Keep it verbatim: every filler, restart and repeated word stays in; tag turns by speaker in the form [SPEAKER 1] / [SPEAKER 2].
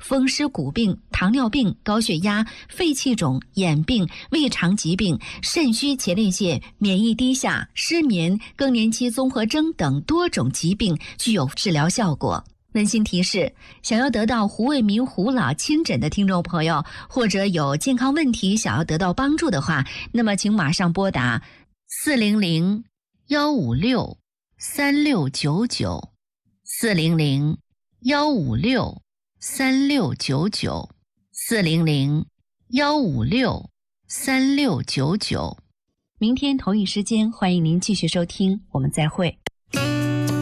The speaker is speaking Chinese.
[SPEAKER 1] 风湿骨病、糖尿病、高血压、肺气肿、眼病、胃肠疾病、肾虚前列腺、免疫低下、失眠、更年期综合征等多种疾病具有治疗效果。温馨提示，想要得到胡卫民胡老亲诊的听众朋友，或者有健康问题想要得到帮助的话，那么请马上拨打四零零幺五六三六九九，四零零幺五六三六九九，四零零幺五六三六九九。明天同一时间，欢迎您继续收听，我们再会。